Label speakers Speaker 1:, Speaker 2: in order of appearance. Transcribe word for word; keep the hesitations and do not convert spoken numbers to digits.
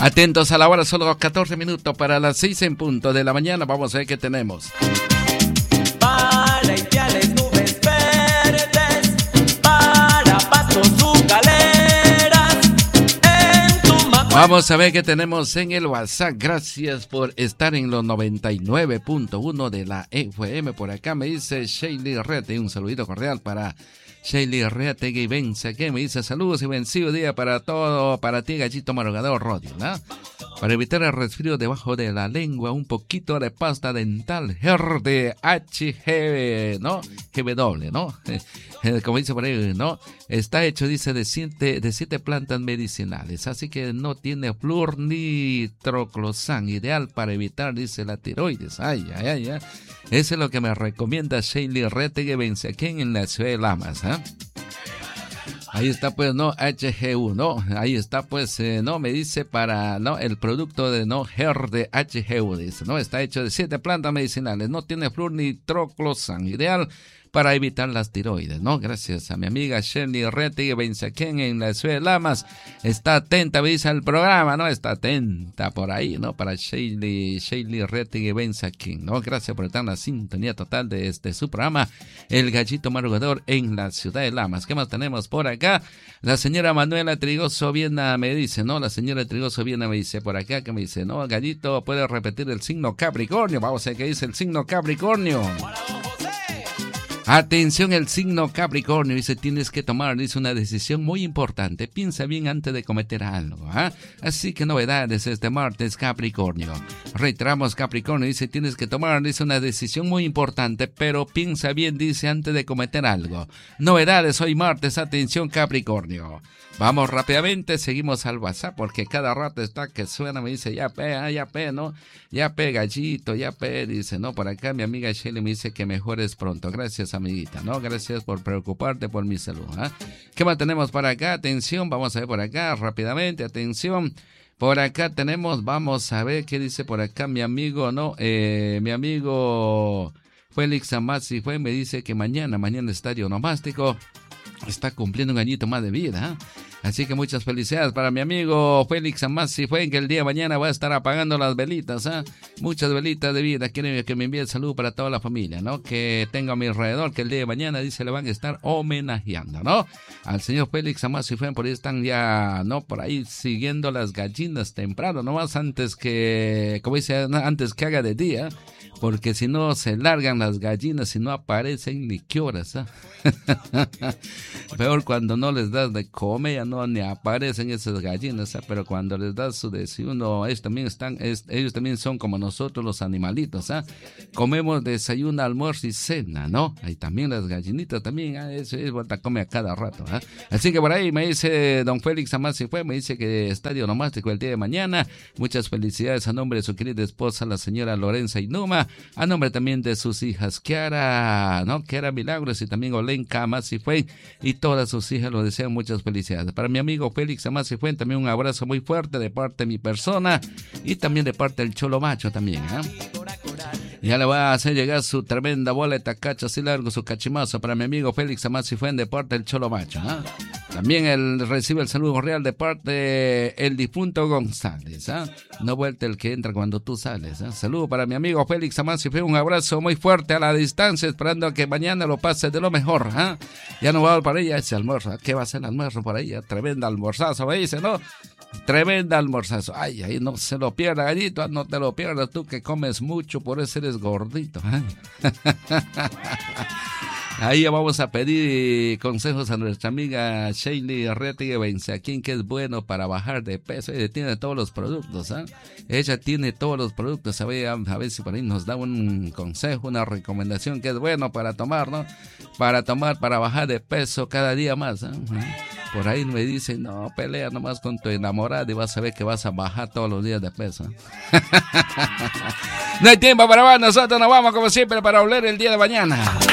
Speaker 1: Atentos a la hora, solo catorce minutos para las seis en punto de la mañana. Vamos a ver qué tenemos.
Speaker 2: Para Ipiales, nubes verdes, para Pastos, Zucaleras, en Tumaco.
Speaker 1: Vamos a ver qué tenemos en el WhatsApp. Gracias por estar en los noventa y nueve punto uno de la F M. Por acá me dice Sheila Rete, un saludito cordial para Sheila Reategui Vence, que me dice saludos y vencido día para todo, para ti, Gallito Madrugador Rodio, ¿no? Para evitar el resfrío debajo de la lengua, un poquito de pasta dental, G de H G, ¿no? G W, ¿no? Como dice por ahí, ¿no? Está hecho, dice, de siete, de siete plantas medicinales, así que no tiene flúor ni troclosan, ideal para evitar, dice, la tiroides. Ay, ay, ay, ay. Eso es lo que me recomienda Sheila Retegui Vence, aquí en la ciudad de Lamas, ¿eh? Ahí está pues, no, H G U, no, ahí está pues, eh, no, me dice para, no, el producto de, no, G de H G U, dice, no, está hecho de siete plantas medicinales, no tiene flúor ni troclosan, ideal para evitar las tiroides, ¿no? Gracias a mi amiga Sheila Retegui Vence, en la ciudad de Lamas, está atenta, me dice, al programa, ¿no? Está atenta por ahí, ¿no? Para Sheila, Sheila Retegui Vence, ¿no? Gracias por estar en la sintonía total de este su programa, El Gallito Madrugador en la ciudad de Lamas. ¿Qué más tenemos por acá? La señora Manuela Trigoso Viena me dice, ¿no? La señora Trigoso Viena me dice por acá, que me dice, ¿no? Gallito, ¿puede repetir el signo Capricornio? Vamos a ver qué dice el signo Capricornio. Atención, el signo Capricornio, dice, tienes que tomar, dice, una decisión muy importante, piensa bien antes de cometer algo, ¿eh? Así que novedades este martes, Capricornio. Reiteramos, Capricornio, dice, tienes que tomar, dice, una decisión muy importante, pero piensa bien, dice, antes de cometer algo. Novedades hoy martes, atención, Capricornio. Vamos rápidamente, seguimos al WhatsApp, porque cada rato está que suena, me dice, ya pe, ah, ya pe, ¿no? Ya pe, Gallito, ya pe, dice, ¿no? Por acá mi amiga Shelly me dice que mejores pronto. Gracias, amiguita, ¿no? Gracias por preocuparte por mi salud, ¿eh? ¿Qué más tenemos por acá? Atención, vamos a ver por acá rápidamente, atención. Por acá tenemos, vamos a ver qué dice por acá mi amigo, ¿no? Eh, mi amigo Félix Amazzi fue, me dice que mañana, mañana estadio nomástico, está cumpliendo un añito más de vida, ¿eh? Así que muchas felicidades para mi amigo Félix Amazzi fue, que el día de mañana va a estar apagando las velitas, ¿eh? Muchas velitas de vida. Quiero que me envíe el saludo para toda la familia, ¿no? Que tengo a mi alrededor, que el día de mañana, dice, le van a estar homenajeando, ¿no? Al señor Félix Amazzi fue, por ahí están ya, ¿no? Por ahí siguiendo las gallinas temprano, no más antes que, como dice, antes que haga de día, porque si no se largan las gallinas y no aparecen ni qué horas, ¿eh? Peor cuando no les das de comer, ya no ni aparecen esas gallinas, ¿eh? Pero cuando les das su desayuno, ellos también están, es, ellos también son como nosotros los animalitos, ¿eh? Comemos desayuno, almuerzo y cena, ¿no? Ahí también las gallinitas también, ¿eh? Eso es vuelta a comer a cada rato, ¿eh? Así que por ahí me dice don Félix Amazzi fue, me dice que estadio nomástico el día de mañana. Muchas felicidades a nombre de su querida esposa, la señora Lorenza Inuma, a nombre también de sus hijas Kiara, ¿no? Kiara Milagros y también Olenka Amazzi fue, y todas sus hijas lo desean muchas felicidades. Para mi amigo Félix Amazzi fue, también un abrazo muy fuerte de parte de mi persona y también de parte del Cholo Macho también, ¿eh? Ya le voy a hacer llegar su tremenda bola de tacacho así largo, su cachimazo para mi amigo Félix Amazzi fue de parte del Cholo Macho, ¿eh? También él recibe el saludo real de parte del difunto González, ¿eh? No vuelta el que entra cuando tú sales, ¿eh? Saludo para mi amigo Félix Amazzi fue, un abrazo muy fuerte a la distancia, esperando que mañana lo pase de lo mejor, ¿eh? Ya no va para ella ese almuerzo, ¿eh? ¿Qué va a ser el almuerzo por ahí? Tremenda almorzazo, me dice, ¿no? Tremenda almorzazo. Ay, ay, no se lo pierda, Gallito, no te lo pierdas tú que comes mucho, por eso eres gordito, ¿eh? Ahí ya vamos a pedir consejos a nuestra amiga Sheila Retegui Vence, a quien que es bueno para bajar de peso. Ella tiene todos los productos, ¿eh? Ella tiene todos los productos. A ver, a ver si por ahí nos da un consejo, una recomendación que es bueno para tomar, ¿no? Para tomar, para bajar de peso cada día más, ¿eh? Por ahí me dicen, no, pelea nomás con tu enamorada y vas a ver que vas a bajar todos los días de peso. No hay tiempo para más, nosotros nos vamos como siempre para hablar el día de mañana.